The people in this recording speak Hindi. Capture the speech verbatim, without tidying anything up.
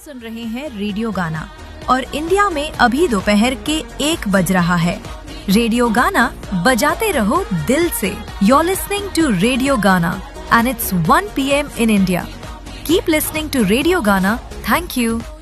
सुन रहे हैं रेडियो गाना और इंडिया में अभी दोपहर के एक बज रहा है। रेडियो गाना बजाते रहो दिल से। You're listening to रेडियो गाना and it's one p m in India. Keep listening to radio गाना. Thank you.